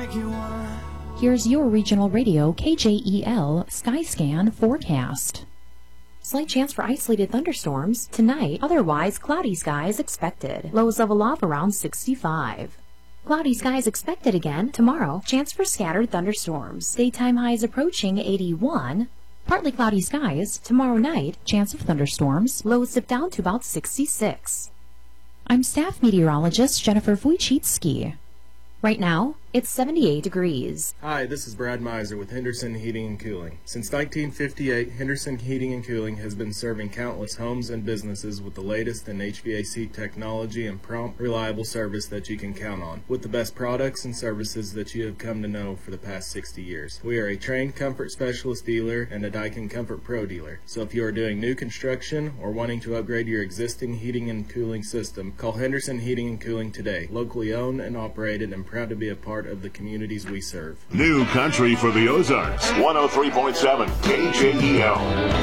Here's your regional radio KJEL Skyscan forecast. Slight chance for isolated thunderstorms tonight, otherwise cloudy skies expected. Lows level off around 65. Cloudy skies expected again tomorrow. Chance for scattered thunderstorms. Daytime highs approaching 81. Partly cloudy skies tomorrow night. Chance of thunderstorms. Lows dip down to about 66. I'm staff meteorologist Jennifer Wojcicki. Right now, it's 78 degrees. Hi, this is Brad Miser with Henderson Heating and Cooling. Since 1958, Henderson Heating and Cooling has been serving countless homes and businesses with the latest in HVAC technology and prompt, reliable service that you can count on, with the best products and services that you have come to know for the past 60 years. We are a trained comfort specialist dealer and a Daikin Comfort Pro dealer. So if you are doing new construction or wanting to upgrade your existing heating and cooling system, call Henderson Heating and Cooling today. Locally owned and operated and proud to be a part of the communities we serve. New country for the Ozarks. 103.7 KJEL.